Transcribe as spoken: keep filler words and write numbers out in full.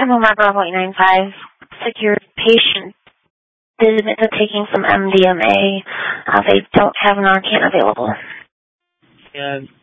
Omar Bravo eight nine five, secure patient did admit to taking some M D M A. Uh, they don't have Narcan available. And